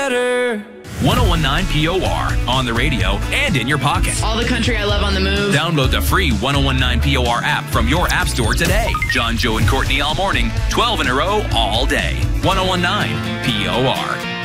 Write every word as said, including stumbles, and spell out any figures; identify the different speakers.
Speaker 1: better.
Speaker 2: one oh one nine P O R on the radio and in your pocket.
Speaker 3: All the country I love on the move.
Speaker 2: Download the free one oh one nine P O R app from your app store today. John, Joe, and Courtney all morning, twelve in a row all day. one oh one nine P O R.